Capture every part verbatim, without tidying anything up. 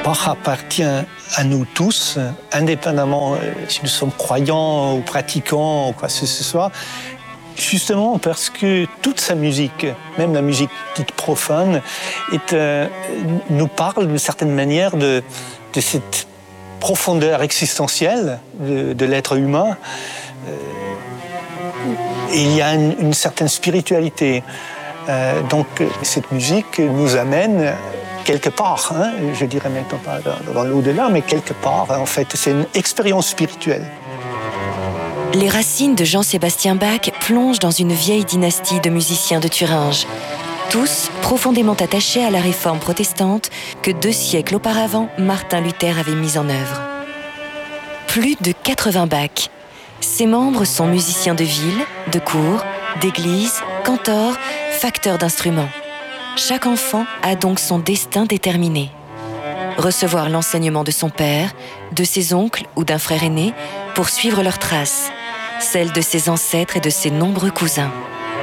Bach appartient à nous tous, indépendamment si nous sommes croyants ou pratiquants ou quoi que ce soit, justement parce que toute sa musique, même la musique dite profane, est, euh, nous parle d'une certaine manière de, de cette profondeur existentielle de, de l'être humain. Euh, et il y a une, une certaine spiritualité. Euh, donc cette musique nous amène quelque part, hein, je dirais maintenant pas dans, dans l'au-delà, mais quelque part, en fait, c'est une expérience spirituelle. Les racines de Jean-Sébastien Bach plongent dans une vieille dynastie de musiciens de Thuringe, tous profondément attachés à la réforme protestante que deux siècles auparavant, Martin Luther avait mise en œuvre. Plus de quatre-vingts Bach. Ses membres sont musiciens de ville, de cour, d'église, cantors, facteurs d'instruments. Chaque enfant a donc son destin déterminé. Recevoir l'enseignement de son père, de ses oncles ou d'un frère aîné pour suivre leurs traces, celles de ses ancêtres et de ses nombreux cousins.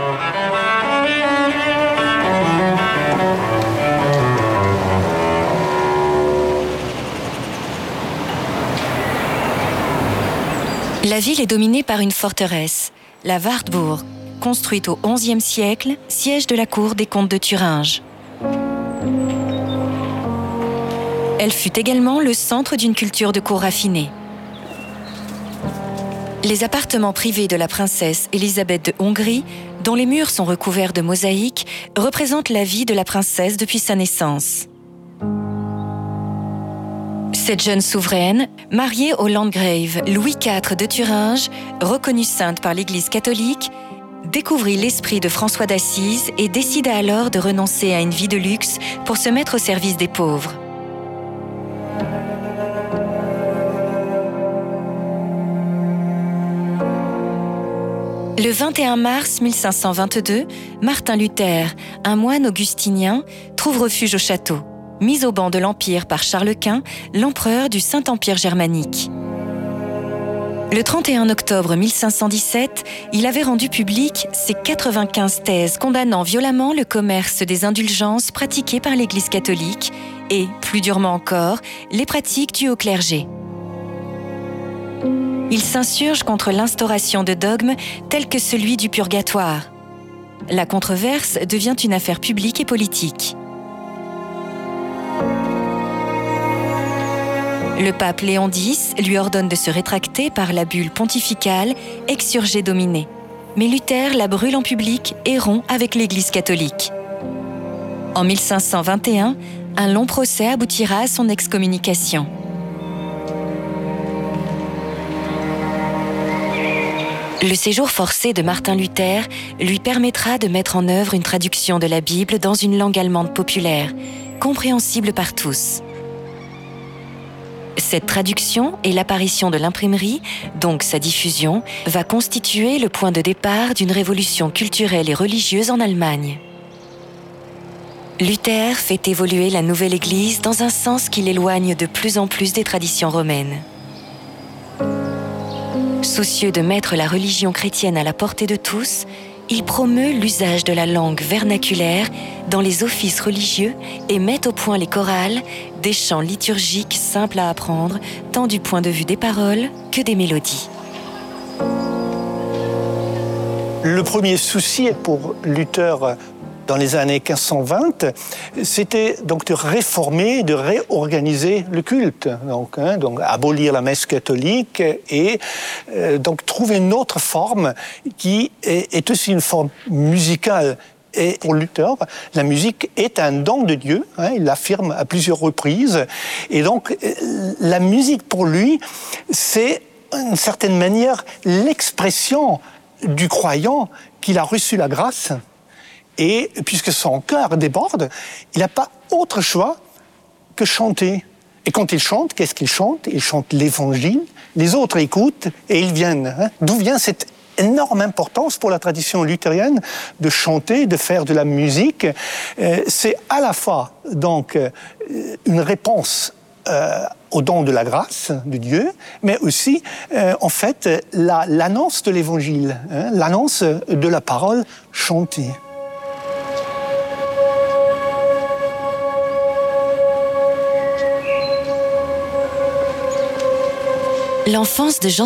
La ville est dominée par une forteresse, la Wartburg, construite au onzième siècle, siège de la cour des comtes de Thuringe. Elle fut également le centre d'une culture de cour raffinée. Les appartements privés de la princesse Élisabeth de Hongrie, dont les murs sont recouverts de mosaïques, représentent la vie de la princesse depuis sa naissance. Cette jeune souveraine, mariée au landgrave Louis quatre de Thuringe, reconnue sainte par l'Église catholique, découvrit l'esprit de François d'Assise et décida alors de renoncer à une vie de luxe pour se mettre au service des pauvres. Le vingt et un mars mille cinq cent vingt-deux, Martin Luther, un moine augustinien, trouve refuge au château, mis au ban de l'Empire par Charles Quint, l'empereur du Saint-Empire germanique. Le trente et un octobre mille cinq cent dix-sept, il avait rendu public ses quatre-vingt-quinze thèses condamnant violemment le commerce des indulgences pratiquées par l'Église catholique et, plus durement encore, les pratiques dues au clergé. Il s'insurge contre l'instauration de dogmes tels que celui du purgatoire. La controverse devient une affaire publique et politique. Le pape Léon X lui ordonne de se rétracter par la bulle pontificale Exsurge Domine. Mais Luther la brûle en public et rompt avec l'Église catholique. En mille cinq cent vingt et un, un long procès aboutira à son excommunication. Le séjour forcé de Martin Luther lui permettra de mettre en œuvre une traduction de la Bible dans une langue allemande populaire, compréhensible par tous. Cette traduction et l'apparition de l'imprimerie, donc sa diffusion, va constituer le point de départ d'une révolution culturelle et religieuse en Allemagne. Luther fait évoluer la nouvelle Église dans un sens qui l'éloigne de plus en plus des traditions romaines. Soucieux de mettre la religion chrétienne à la portée de tous, il promeut l'usage de la langue vernaculaire dans les offices religieux et met au point les chorales, des chants liturgiques simples à apprendre, tant du point de vue des paroles que des mélodies. Le premier souci pour Luther dans les années quinze cent vingt, c'était donc de réformer, de réorganiser le culte, donc, hein, donc abolir la messe catholique et euh, donc trouver une autre forme qui est, est aussi une forme musicale. Et pour Luther, la musique est un don de Dieu, hein, il l'affirme à plusieurs reprises, et donc la musique pour lui, c'est d'une certaine manière l'expression du croyant qu'il a reçu la grâce. Et puisque son cœur déborde, il n'a pas autre choix que chanter. Et quand il chante, qu'est-ce qu'il chante? Il chante l'Évangile, les autres écoutent et ils viennent. Hein. D'où vient cette énorme importance pour la tradition luthérienne de chanter, de faire de la musique? euh, C'est à la fois donc euh, une réponse euh, au don de la grâce de Dieu, mais aussi euh, en fait la, l'annonce de l'Évangile, hein, l'annonce de la parole chantée. L'enfance de Jean